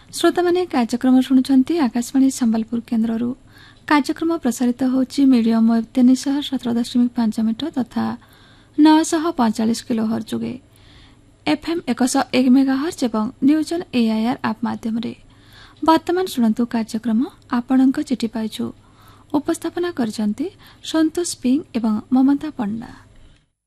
श्रोता माने कार्यक्रम शुणुंट आकाशवाणी संबलपुर केन्द्र कार्यक्रम प्रसारित होची मीडियम वेब 317.5 मीटर तथा 945 किलोहर्ट्ज जुगे एफएम 101 मेगाहर्ट्ज एवं न्यूज ऑन एआईआर ऐप माध्यम वर्तमान शुणु कार्यक्रम आपणक चिठी पाइछु उपस्थापना करछन्ती संतोष पिंग एवं ममता पंडा।